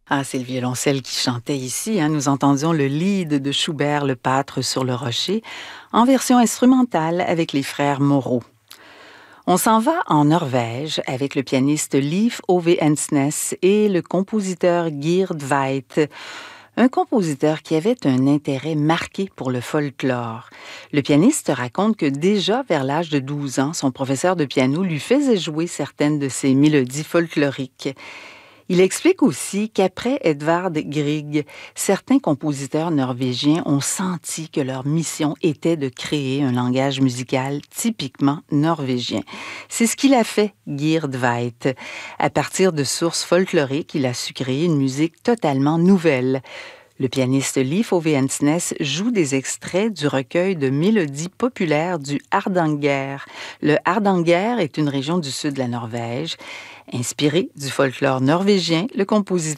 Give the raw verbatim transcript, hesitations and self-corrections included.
Ah, c'est le violoncelle qui chantait ici, hein. Nous entendions le Lied de Schubert, Le Pâtre sur le rocher, en version instrumentale avec les frères Moreau. On s'en va en Norvège avec le pianiste Leif Ove Ensnes et le compositeur Geert Weit, un compositeur qui avait un intérêt marqué pour le folklore. Le pianiste raconte que déjà vers l'âge de douze ans, son professeur de piano lui faisait jouer certaines de ses mélodies folkloriques. Il explique aussi qu'après Edvard Grieg, certains compositeurs norvégiens ont senti que leur mission était de créer un langage musical typiquement norvégien. C'est ce qu'il a fait, Geert Weit. À partir de sources folkloriques, il a su créer une musique totalement nouvelle. Le pianiste Leif Ove Ensnes joue des extraits du recueil de mélodies populaires du Hardanger. Le Hardanger est une région du sud de la Norvège. Inspiré du folklore norvégien, le compositeur